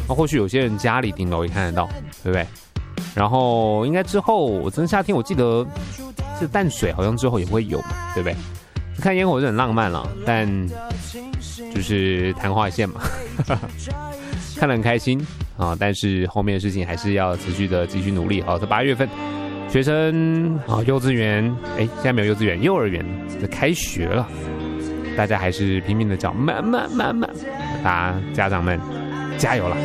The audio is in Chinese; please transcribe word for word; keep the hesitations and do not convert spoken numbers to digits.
那或许有些人家里顶楼也看得到，对不对？然后应该之后，我真的夏天我记得是淡水，好像之后也会有嘛，对不对？看烟火是很浪漫啦，但就是昙花一现嘛，看得很开心啊。但是后面的事情还是要持续的继续努力。好，在八月份，学生啊，幼稚园，哎，现在没有幼稚园，幼儿园开学了，大家还是拼命的找妈妈妈妈，大家家长们加油了。